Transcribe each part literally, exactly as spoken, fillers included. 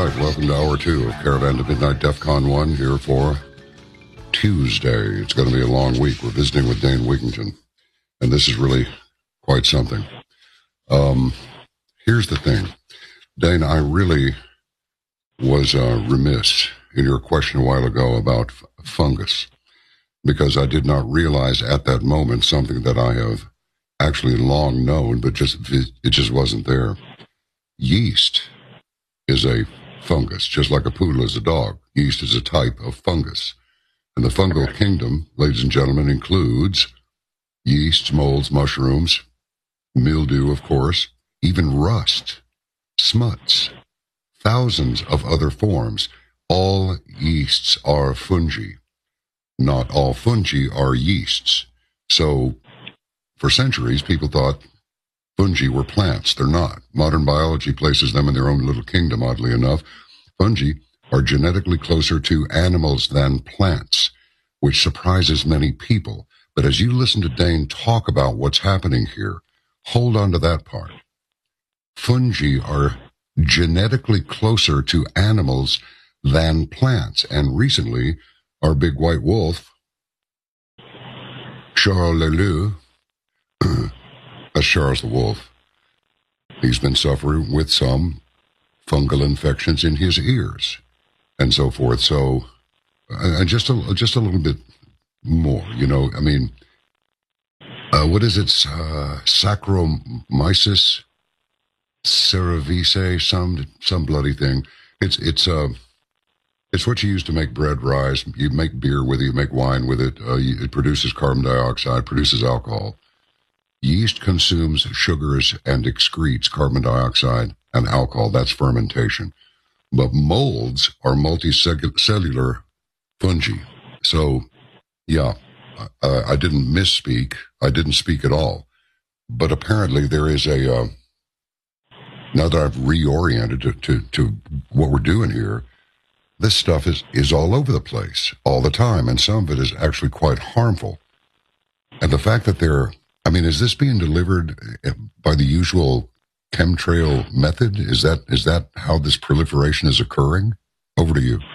right, welcome to hour two of Caravan to Midnight DEFCON one here for Tuesday. It's going to be a long week. We're visiting with Dane Wigington, and this is really quite something. Um, here's the thing. Dane, I really was uh, remiss in your question a while ago about f- fungus, because I did not realize at that moment something that I have actually long known, but just it just wasn't there. Yeast is a fungus, just like a poodle is a dog. Yeast is a type of fungus. And the fungal kingdom, ladies and gentlemen, includes yeasts, molds, mushrooms, mildew, of course, even rust, smuts, thousands of other forms. All yeasts are fungi. Not all fungi are yeasts. So, for centuries, people thought fungi were plants. They're not. Modern biology places them in their own little kingdom, oddly enough. Fungi are genetically closer to animals than plants, which surprises many people. But as you listen to Dane talk about what's happening here, hold on to that part. Fungi are genetically closer to animals than plants. And recently, our big white wolf, Charles Leleu, that's Charles the Wolf, he's been suffering with some fungal infections in his ears and so forth. So uh, just, a, just a little bit more, you know, I mean, uh, what is it? Uh, Saccharomyces cerevisiae, some, some bloody thing. It's, it's, uh, it's what you use to make bread rise. You make beer with it, you make wine with it. Uh, you, it produces carbon dioxide, produces alcohol. Yeast consumes sugars and excretes carbon dioxide and alcohol. That's fermentation. But molds are multicellular fungi. So, yeah, I, I didn't misspeak. I didn't speak at all. But apparently there is a, uh, now that I've reoriented to, to, to what we're doing here, this stuff is, is all over the place all the time. And some of it is actually quite harmful. And the fact that they're I mean, is this being delivered by the usual chemtrail method? Is that is that how this proliferation is occurring? Over to you.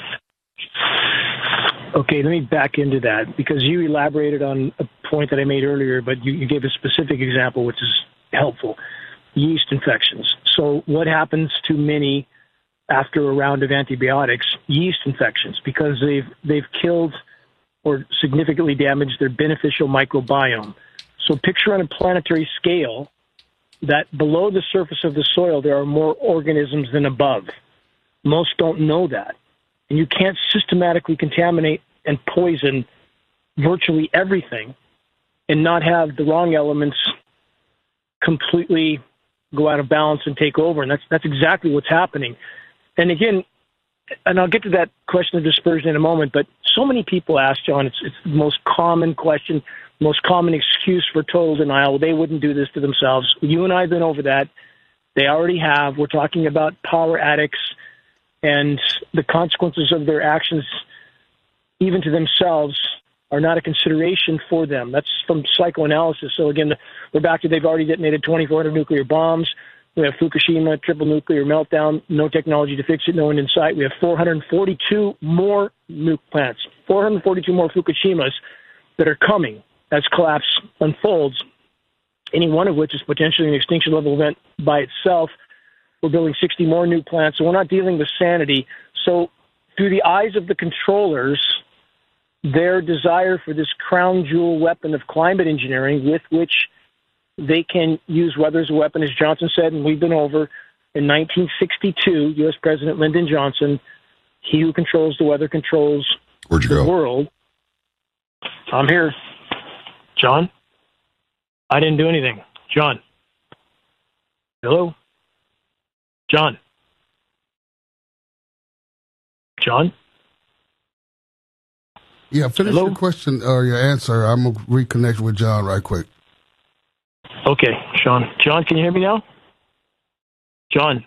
Okay, let me back into that, because you elaborated on a point that I made earlier, but you, you gave a specific example, which is helpful. Yeast infections. So what happens to many after a round of antibiotics? Yeast infections, because they've they've killed or significantly damaged their beneficial microbiome. So picture on a planetary scale that below the surface of the soil, there are more organisms than above. Most don't know that. And you can't systematically contaminate and poison virtually everything and not have the wrong elements completely go out of balance and take over. And that's, that's exactly what's happening. And again, and I'll get to that question of dispersion in a moment, but so many people ask, John, it's, it's the most common question, most common excuse for total denial. They wouldn't do this to themselves. You and I have been over that. They already have. We're talking about power addicts and the consequences of their actions, even to themselves, are not a consideration for them. That's from psychoanalysis. So again, we're back to they've already detonated twenty-four hundred nuclear bombs. We have Fukushima, triple nuclear meltdown, no technology to fix it, no end in sight. We have four hundred forty-two more nuke plants, four hundred forty-two more Fukushimas that are coming as collapse unfolds, any one of which is potentially an extinction level event by itself. We're building sixty more nuke plants, so we're not dealing with sanity. So through the eyes of the controllers, their desire for this crown jewel weapon of climate engineering with which they can use weather as a weapon, as Johnson said, and we've been over, in nineteen sixty-two, U S President Lyndon Johnson, he who controls the weather controls Where'd you the go? world. I'm here. John? I didn't do anything. John? Hello? John? John? Yeah, finish Hello? your question or your answer. I'm going to reconnect with John right quick. Okay, Sean. John, can you hear me now? John?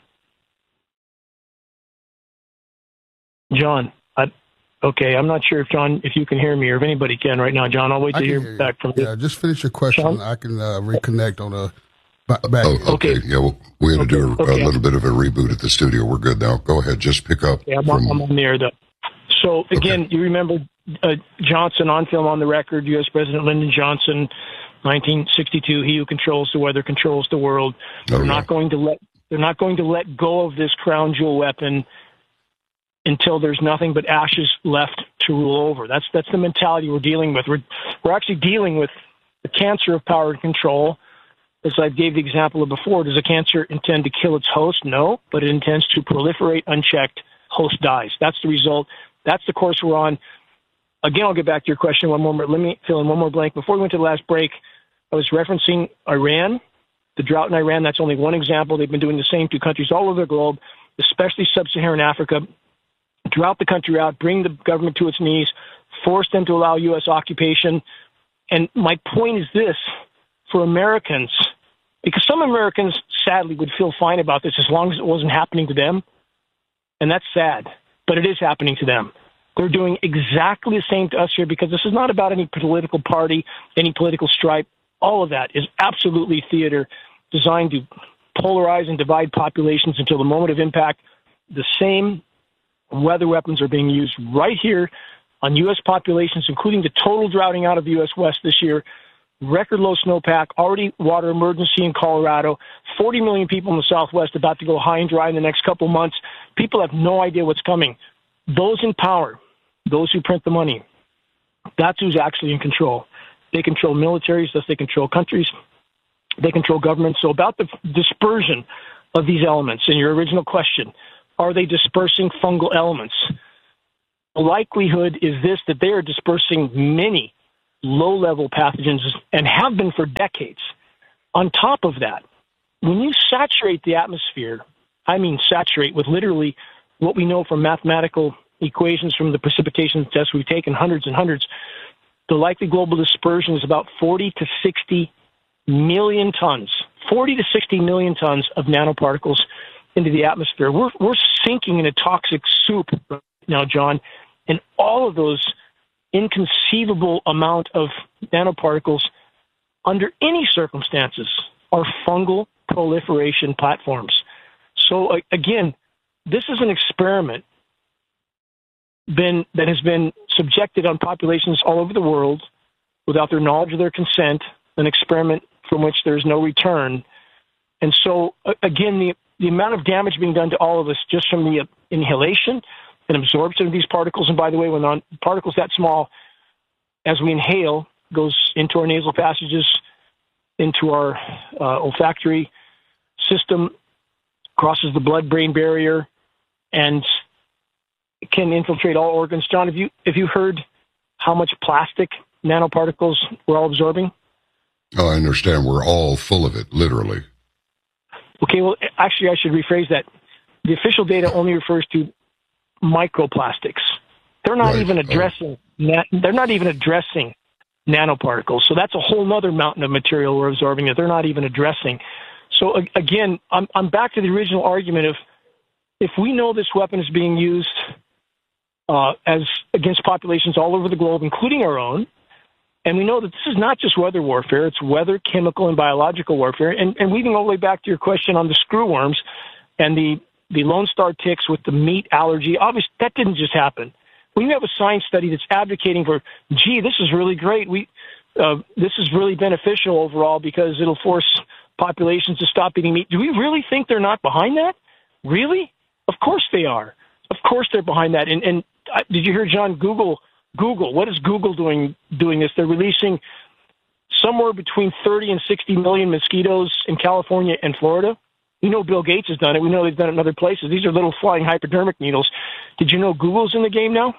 John? I, okay, I'm not sure if John, if you can hear me or if anybody can right now. John, I'll wait to hear, hear back from you. you. Yeah, just finish your question. Sean? I can uh, reconnect on a Back, back. Oh, okay. okay. Yeah, well, we had to okay. do a, okay. a little bit of a reboot at the studio. We're good now. Go ahead. Just pick up. Yeah, I'm, from... I'm on the air, though. So, again, okay. you remember uh, Johnson on film on the record, U S President Lyndon Johnson, nineteen sixty-two, he who controls the weather controls the world. Oh, they're yeah. not going to let they're not going to let go of this crown jewel weapon until there's nothing but ashes left to rule over. That's that's the mentality we're dealing with. We're we're actually dealing with the cancer of power and control. As I gave the example of before, does a cancer intend to kill its host? No, but it intends to proliferate unchecked. Host dies. That's the result. That's the course we're on. Again, I'll get back to your question one more. Let me fill in one more blank. Before we went to the last break, I was referencing Iran, the drought in Iran. That's only one example. They've been doing the same to countries all over the globe, especially sub-Saharan Africa. Drought the country out, bring the government to its knees, force them to allow U S occupation. And my point is this, for Americans, because some Americans, sadly, would feel fine about this as long as it wasn't happening to them. And that's sad, but it is happening to them. They're doing exactly the same to us here because this is not about any political party, any political stripe. All of that is absolutely theater designed to polarize and divide populations until the moment of impact. The same weather weapons are being used right here on U S populations, including the total droughting out of the U S West this year. Record low snowpack, already water emergency in Colorado, forty million people in the Southwest about to go high and dry in the next couple months. People have no idea what's coming. Those in power, those who print the money, that's who's actually in control. They control militaries, thus they control countries, they control governments. So about the dispersion of these elements, in your original question, are they dispersing fungal elements? The likelihood is this, that they are dispersing many low-level pathogens and have been for decades. On top of that, when you saturate the atmosphere, I mean saturate with literally what we know from mathematical equations from the precipitation tests we've taken, hundreds and hundreds, the likely global dispersion is about forty to sixty million tons, forty to sixty million tons of nanoparticles into the atmosphere. We're, we're sinking in a toxic soup right now, John, and all of those inconceivable amount of nanoparticles under any circumstances are fungal proliferation platforms. So uh, again, this is an experiment been, that has been subjected on populations all over the world without their knowledge or their consent, an experiment from which there's no return. And so uh, again, the, the amount of damage being done to all of us just from the uh, inhalation and absorption of these particles, and by the way, when on particles that small, as we inhale, goes into our nasal passages, into our uh, olfactory system, crosses the blood-brain barrier, and can infiltrate all organs. John, have you have you heard how much plastic nanoparticles we're all absorbing? Oh, I understand. We're all full of it, literally. Okay, well, actually, I should rephrase that. The official data only refers to microplastics. They're not right. even addressing. Na- they're not even addressing nanoparticles. So that's a whole other mountain of material we're absorbing that they're not even addressing. So a- again, I'm I'm back to the original argument of if we know this weapon is being used uh, as against populations all over the globe, including our own, and we know that this is not just weather warfare; it's weather, chemical, and biological warfare. And and weaving all the way back to your question on the screwworms and the the Lone Star ticks with the meat allergy, obviously that didn't just happen. When you have a science study that's advocating for, gee, this is really great, we uh, this is really beneficial overall because it'll force populations to stop eating meat. Do we really think they're not behind that? Really? Of course they are. Of course they're behind that. And, and uh, did you hear, John, Google, Google, what is Google doing doing this? They're releasing somewhere between thirty and sixty million mosquitoes in California and Florida. We know Bill Gates has done it. We know they've done it in other places. These are little flying hypodermic needles. Did you know Google's in the game now?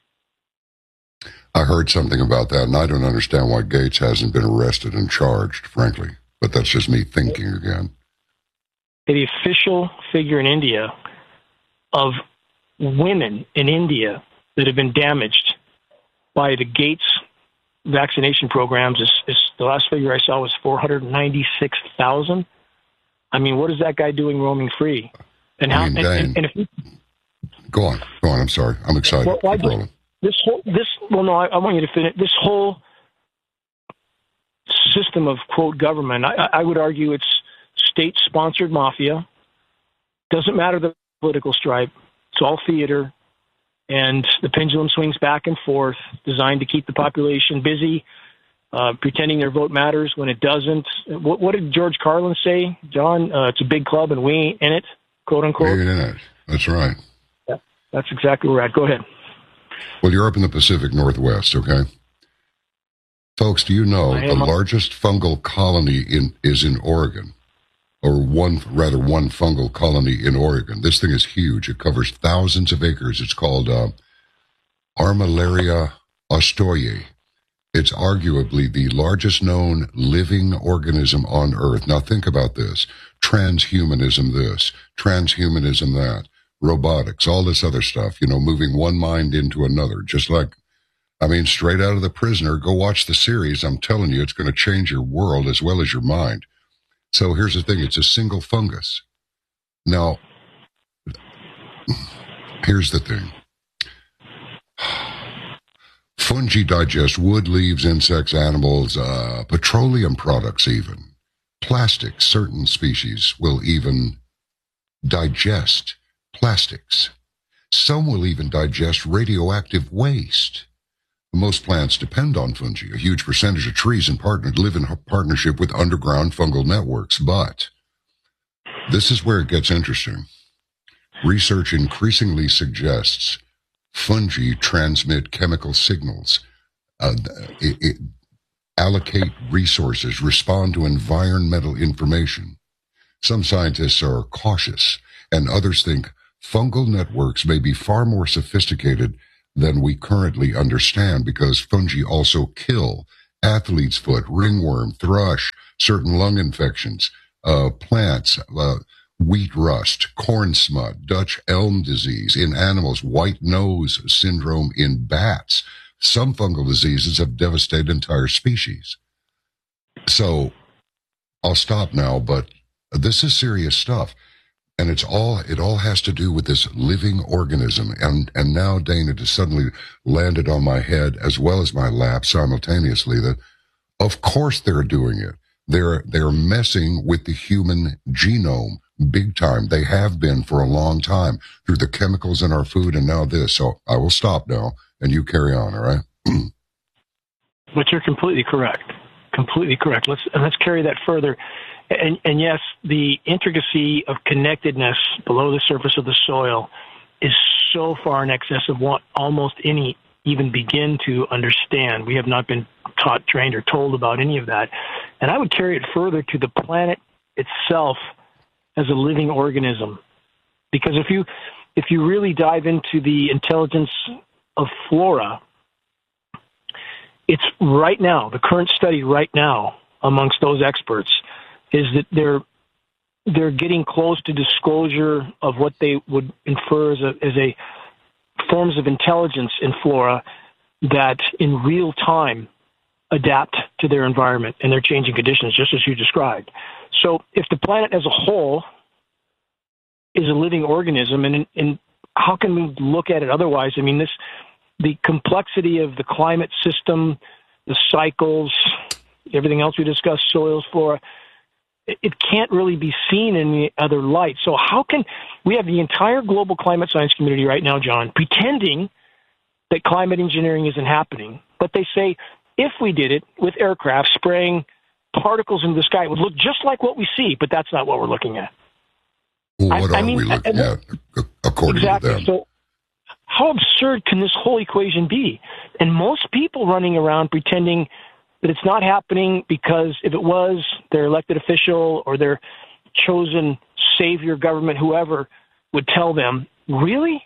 I heard something about that, and I don't understand why Gates hasn't been arrested and charged, frankly. But that's just me thinking again. The official figure in India of women in India that have been damaged by the Gates vaccination programs is, is the last figure I saw was four hundred ninety-six thousand. I mean, what is that guy doing roaming free? And how? I mean, and, and, and if we, go on, go on. I'm sorry, I'm excited. Well, well, Keep rolling. This whole this well, no, I, I want you to finish. This whole system of quote government, I, I would argue it's state-sponsored mafia. Doesn't matter the political stripe. It's all theater. And the pendulum swings back and forth, designed to keep the population busy, uh, pretending their vote matters when it doesn't. What, what did George Carlin say, John? Uh, it's a big club and we ain't in it, quote unquote. We ain't in it. That's right. Yeah, that's exactly where we're at. Go ahead. Well, you're up in the Pacific Northwest, okay? Folks, do you know the largest fungal colony in is in Oregon? Or one, rather, one fungal colony in Oregon. This thing is huge. It covers thousands of acres. It's called uh, Armillaria ostoyi. It's arguably the largest known living organism on Earth. Now think about this. Transhumanism this, transhumanism that, robotics, all this other stuff, you know, moving one mind into another. Just like, I mean, straight out of The Prisoner, go watch the series. I'm telling you, it's going to change your world as well as your mind. So here's the thing. It's a single fungus. Now, here's the thing. Fungi digest wood, leaves, insects, animals, uh, petroleum products even. Plastics, certain species will even digest plastics. Some will even digest radioactive waste. Most plants depend on fungi. A huge percentage of trees and partners live in partnership with underground fungal networks. But this is where it gets interesting. Research increasingly suggests fungi transmit chemical signals, uh, it, it, allocate resources, respond to environmental information. Some scientists are cautious, and others think fungal networks may be far more sophisticated than we currently understand, because fungi also kill athlete's foot, ringworm, thrush, certain lung infections, uh, plants, uh, wheat rust, corn smut, Dutch elm disease in animals, white nose syndrome in bats. Some fungal diseases have devastated entire species. So I'll stop now, but this is serious stuff. And it's all, it all has to do with this living organism. And, and now, Dana, just suddenly landed on my head as well as my lap simultaneously that, of course, they're doing it. They're, they're messing with the human genome big time. They have been for a long time through the chemicals in our food and now this. So I will stop now and you carry on. All right. But you're completely correct. Completely correct. Let's, and let's carry that further. And, and yes, the intricacy of connectedness below the surface of the soil is so far in excess of what almost any even begin to understand. We have not been taught, trained, or told about any of that. And I would carry it further to the planet itself as a living organism. Because if you if you really dive into the intelligence of flora, it's right now, the current study right now amongst those experts is that they're they're getting close to disclosure of what they would infer as a, as a forms of intelligence in flora that in real time adapt to their environment and their changing conditions, just as you described. So if the planet as a whole is a living organism, and, and how can we look at it otherwise? I mean, this the complexity of the climate system, the cycles, everything else we discussed, soils, flora, it can't really be seen in the other light. So how can we have the entire global climate science community right now, John, pretending that climate engineering isn't happening, but they say if we did it with aircraft spraying particles into the sky, it would look just like what we see, but that's not what we're looking at. Well, what I, are I mean, we looking I, I, at according exactly. to them? So how absurd can this whole equation be? And most people running around pretending that it's not happening because if it was, their elected official or their chosen savior government, whoever, would tell them, really?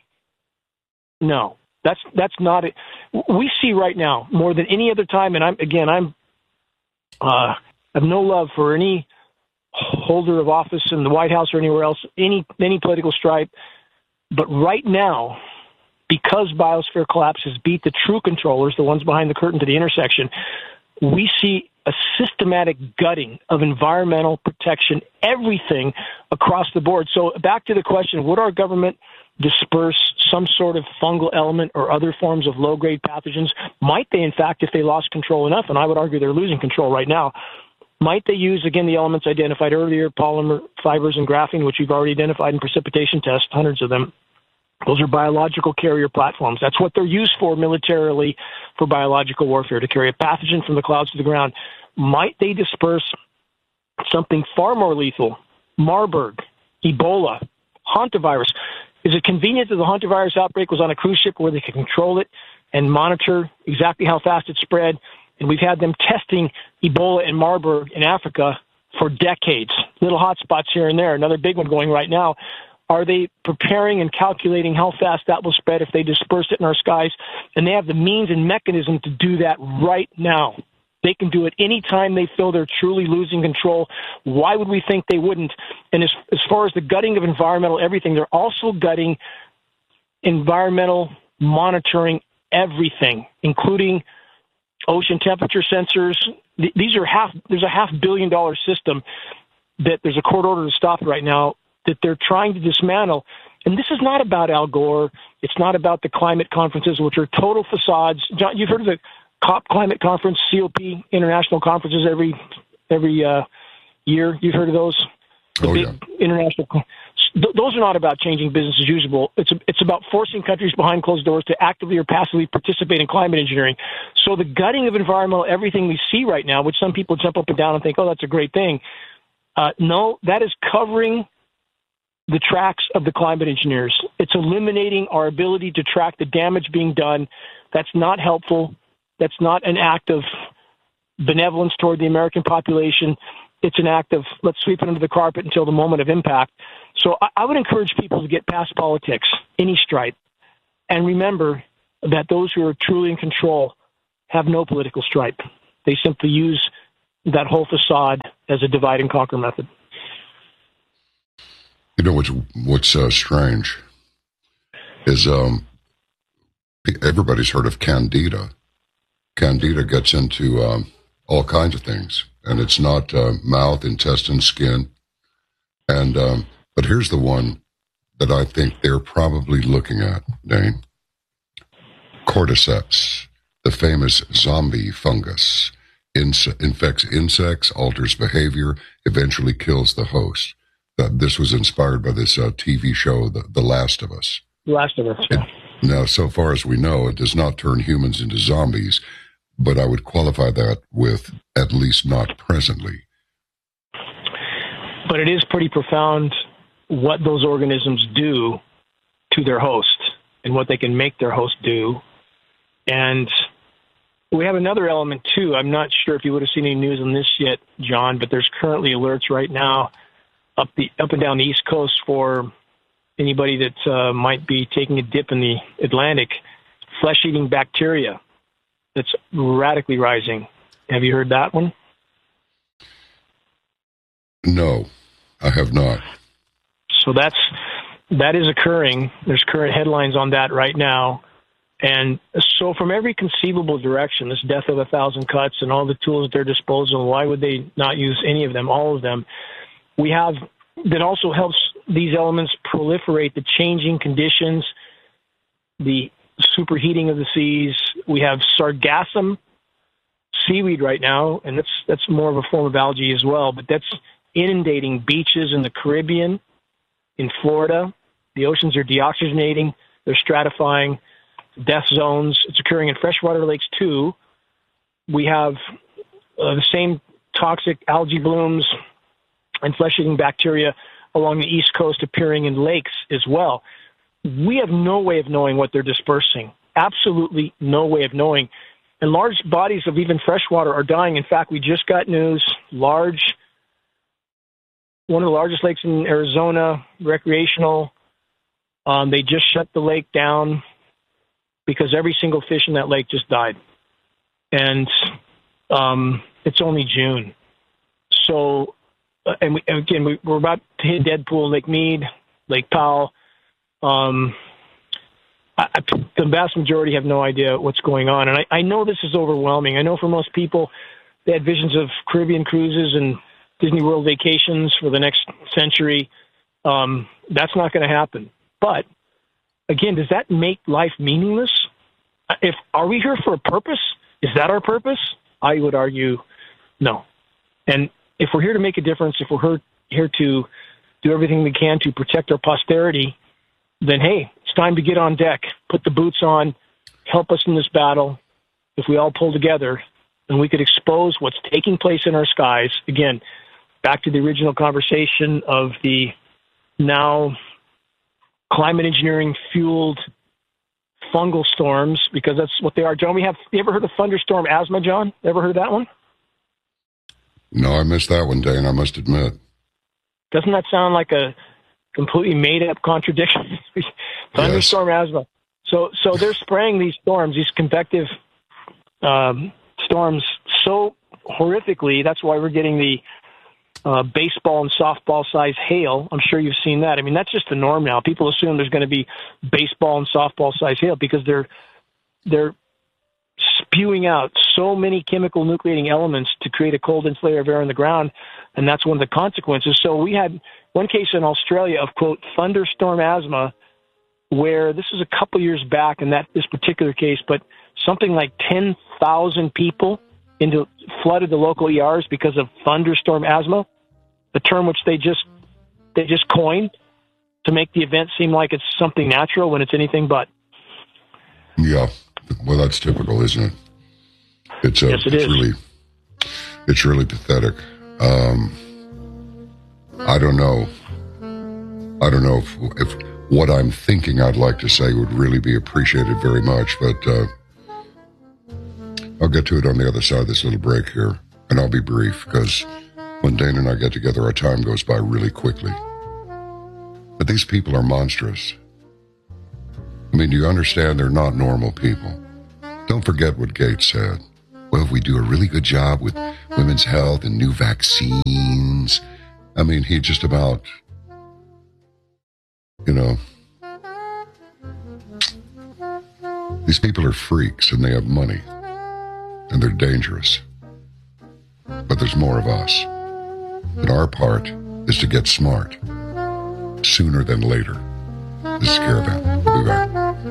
No, that's that's not it. We see right now more than any other time, and I'm again, I'm uh, have no love for any holder of office in the White House or anywhere else, any any political stripe, but right now, because biosphere collapse has beat the true controllers, the ones behind the curtain to the intersection, we see a systematic gutting of environmental protection, everything across the board. So back to the question, would our government disperse some sort of fungal element or other forms of low-grade pathogens? Might they, in fact, if they lost control enough? And I would argue they're losing control right now. Might they use, again, the elements identified earlier, polymer fibers and graphene, which we've already identified in precipitation tests, hundreds of them? Those are biological carrier platforms. That's what they're used for militarily for biological warfare, to carry a pathogen from the clouds to the ground. Might they disperse something far more lethal? Marburg, Ebola, hantavirus. Is it convenient that the hantavirus outbreak was on a cruise ship where they could control it and monitor exactly how fast it spread? And we've had them testing Ebola and Marburg in Africa for decades. Little hot spots here and there. Another big one going right now. Are they preparing and calculating how fast that will spread if they disperse it in our skies? And they have the means and mechanism to do that right now. They can do it anytime they feel they're truly losing control. Why would we think they wouldn't? And as, as far as the gutting of environmental everything, they're also gutting environmental monitoring everything, including ocean temperature sensors. These are half, there's a half billion dollar system that there's a court order to stop right now that they're trying to dismantle. And this is not about Al Gore. It's not about the climate conferences, which are total facades. John, you've heard of the COP climate conference, C O P international conferences every every uh, year. You've heard of those? The oh, big yeah. international. Th- those are not about changing business as usual. It's a, it's about forcing countries behind closed doors to actively or passively participate in climate engineering. So the gutting of environmental everything we see right now, which some people jump up and down and think, oh, that's a great thing. Uh, no, that is covering the tracks of the climate engineers. It's eliminating our ability to track the damage being done. That's not helpful. That's not an act of benevolence toward the American population. It's an act of let's sweep it under the carpet until the moment of impact. So I, I would encourage people to get past politics, any stripe, and remember that those who are truly in control have no political stripe. They simply use that whole facade as a divide and conquer method. You know what's what's uh, strange is um, everybody's heard of Candida. Candida gets into um, all kinds of things, and it's not uh, mouth, intestine, skin. And um, but here's the one that I think they're probably looking at, Dane. Cordyceps, the famous zombie fungus, Inse- infects insects, alters behavior, eventually kills the host. Uh, this was inspired by this uh, T V show, The, the Last of Us. Last of Us, yeah. It, now, so far as we know, it does not turn humans into zombies, but I would qualify that with at least not presently. But it is pretty profound what those organisms do to their host and what they can make their host do. And we have another element, too. I'm not sure if you would have seen any news on this yet, John, but there's currently alerts right now up the up and down the East Coast for anybody that uh, might be taking a dip in the Atlantic, flesh-eating bacteria that's radically rising. Have you heard that one? No, I have not. So that's that is occurring. There's current headlines on that right now. And so from every conceivable direction, this death of a thousand cuts and all the tools at their disposal, why would they not use any of them, all of them? We have, that also helps these elements proliferate the changing conditions, the superheating of the seas. We have sargassum seaweed right now, and that's that's more of a form of algae as well, but that's inundating beaches in the Caribbean, in Florida. The oceans are deoxygenating, they're stratifying, death zones. It's occurring in freshwater lakes too. We have uh, the same toxic algae blooms and flesh-eating bacteria along the East Coast appearing in lakes as well. We have no way of knowing what they're dispersing. Absolutely no way of knowing. And large bodies of even freshwater are dying. In fact, we just got news, large, one of the largest lakes in Arizona, recreational, um, they just shut the lake down because every single fish in that lake just died. And um, it's only June. So, uh, and, we, and again, we, we're about to hit Deadpool, Lake Mead, Lake Powell. Um, I, I, the vast majority have no idea what's going on. And I, I know this is overwhelming. I know for most people, they had visions of Caribbean cruises and Disney World vacations for the next century. Um, that's not going to happen. But again, does that make life meaningless? If are we here for a purpose? Is that our purpose? I would argue no. And if we're here to make a difference, if we're here to do everything we can to protect our posterity, then, hey, it's time to get on deck, put the boots on, help us in this battle. If we all pull together, then we could expose what's taking place in our skies. Again, back to the original conversation of the now climate engineering fueled fungal storms, because that's what they are. John, we have, you ever heard of thunderstorm asthma, John? Ever heard of that one? No, I missed that one, Dane, I must admit. Doesn't that sound like a completely made-up contradiction? Thunderstorm yes. asthma. So so they're spraying these storms, these convective um, storms, so horrifically. That's why we're getting the uh, baseball and softball-size hail. I'm sure you've seen that. I mean, that's just the norm now. People assume there's going to be baseball and softball-size hail because they're they're spewing out so many chemical nucleating elements to create a cold insulator of air in the ground, and that's one of the consequences. So we had one case in Australia of, quote, thunderstorm asthma, where this is a couple years back in that this particular case, but something like ten thousand people into flooded the local E Rs because of thunderstorm asthma, a term which they just they just coined to make the event seem like it's something natural when it's anything but. Yeah, well, that's typical, isn't it? It's a, yes, it it's is. really it's really pathetic. Um, I don't know. I don't know if, if what I'm thinking I'd like to say would really be appreciated very much, but uh, I'll get to it on the other side of this little break here, and I'll be brief, because when Dane and I get together, our time goes by really quickly. But these people are monstrous. I mean, do you understand? They're not normal people. Don't forget what Gates said. Well, if we do a really good job with women's health and new vaccines, I mean, he just about, you know, these people are freaks and they have money and they're dangerous. But there's more of us. And our part is to get smart sooner than later. This is Caravan. We'll be back.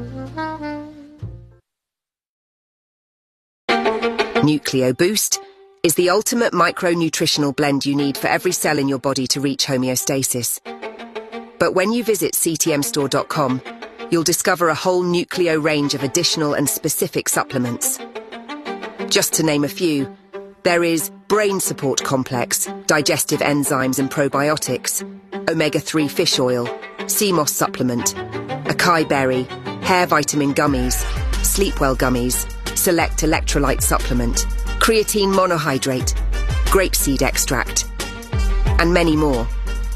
Nucleo Boost is the ultimate micronutritional blend you need for every cell in your body to reach homeostasis. But when you visit C T M store dot com, you'll discover a whole Nucleo range of additional and specific supplements. Just to name a few, there is Brain Support Complex, digestive enzymes and probiotics, omega three fish oil, C M O S supplement, acai berry, hair vitamin gummies, Sleepwell gummies, select electrolyte supplement, creatine monohydrate, grapeseed extract, and many more.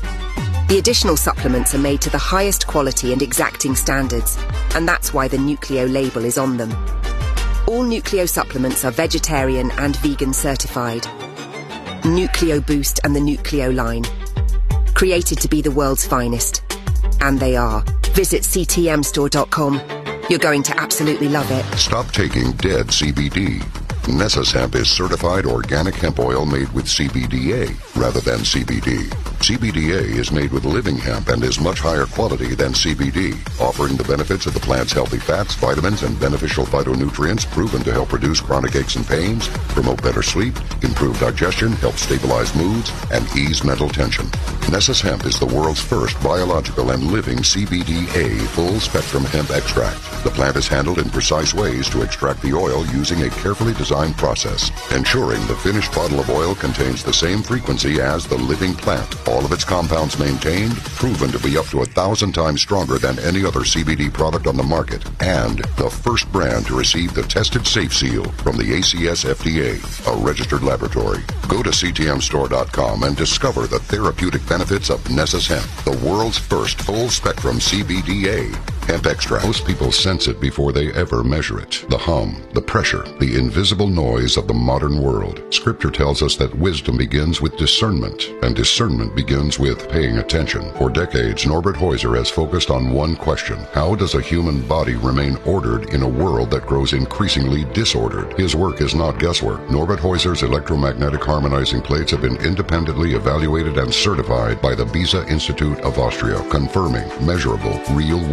The additional supplements are made to the highest quality and exacting standards, and that's why the Nucleo label is on them. All Nucleo supplements are vegetarian and vegan certified. Nucleo Boost and the Nucleo line. Created to be the world's finest. And they are. Visit C T M store dot com. You're going to absolutely love it. Stop taking dead C B D. Nessus Hemp is certified organic hemp oil made with C B D A rather than C B D. C B D A is made with living hemp and is much higher quality than C B D, offering the benefits of the plant's healthy fats, vitamins, and beneficial phytonutrients proven to help reduce chronic aches and pains, promote better sleep, improve digestion, help stabilize moods, and ease mental tension. Nessus Hemp is the world's first biological and living C B D A full-spectrum hemp extract. The plant is handled in precise ways to extract the oil using a carefully designed process, ensuring the finished bottle of oil contains the same frequency as the living plant. All of its compounds maintained, proven to be up to a thousand times stronger than any other C B D product on the market, and the first brand to receive the Tested Safe seal from the A C S F D A, a registered laboratory. Go to C T M store dot com and discover the therapeutic benefits of Nessus Hemp, the world's first full-spectrum C B D A hemp extract. Most people sense it before they ever measure it. The hum, the pressure, the invisible noise of the modern world. Scripture tells us that wisdom begins with discernment, and discernment begins with paying attention. For decades, Norbert Heuser has focused on one question: how does a human body remain ordered in a world that grows increasingly disordered? His work is not guesswork. Norbert Heuser's electromagnetic harmonizing plates have been independently evaluated and certified by the Beza Institute of Austria, confirming measurable, real-world effectiveness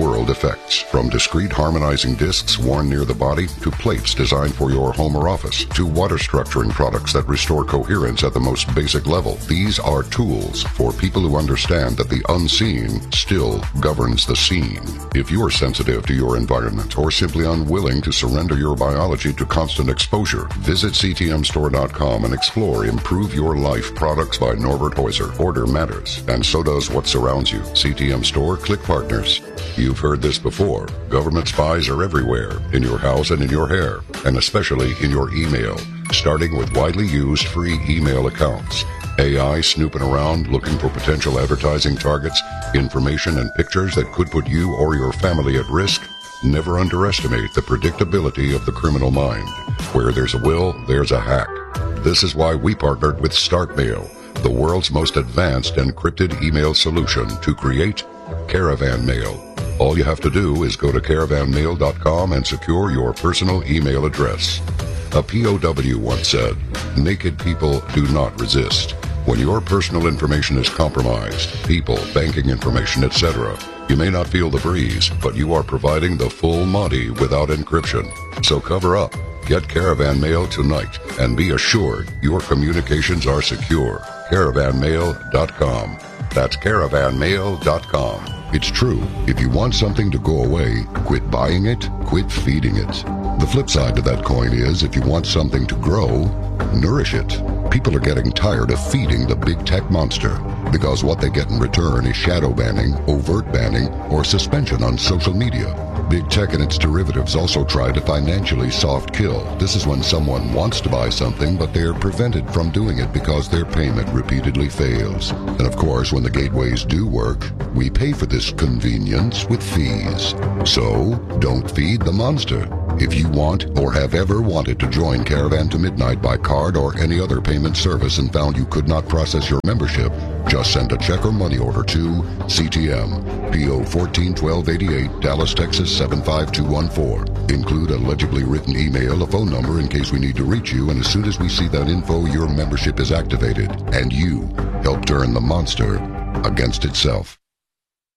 effects, from discrete harmonizing discs worn near the body to plates designed for your home or office, to water structuring products that restore coherence at the most basic level. These are tools for people who understand that the unseen still governs the scene. If you're sensitive to your environment or simply unwilling to surrender your biology to constant exposure, visit C T M store dot com and explore Improve Your Life products by Norbert Heuser. Order matters, and so does what surrounds you. C T M Store, click partners. You've heard this before. Government spies are everywhere, in your house and in your hair, and especially in your email, starting with widely used free email accounts. A I snooping around looking for potential advertising targets, information and pictures that could put you or your family at risk. Never underestimate the predictability of the criminal mind. Where there's a will, there's a hack. This is why we partnered with StartMail, the world's most advanced encrypted email solution, to create Caravan Mail. All you have to do is go to caravan mail dot com and secure your personal email address. A P O W once said, "Naked people do not resist." When your personal information is compromised, people, banking information, et cetera, you may not feel the breeze, but you are providing the full Monty without encryption. So cover up. Get Caravan Mail tonight and be assured your communications are secure. caravan mail dot com. That's caravan mail dot com. It's true. If you want something to go away, quit buying it, quit feeding it. The flip side to that coin is, if you want something to grow, nourish it. People are getting tired of feeding the big tech monster, because what they get in return is shadow banning, overt banning, or suspension on social media. Big tech and its derivatives also try to financially soft kill. This is when someone wants to buy something, but they're prevented from doing it because their payment repeatedly fails. And of course, when the gateways do work, we pay for this convenience with fees. So, don't feed the monster. If you want or have ever wanted to join Caravan to Midnight by card or any other payment service and found you could not process your membership, just send a check or money order to C T M, P O fourteen twelve eighty-eight, Dallas, Texas seven five two one four. Include a legibly written email, a phone number in case we need to reach you, and as soon as we see that info, your membership is activated, and you help turn the monster against itself.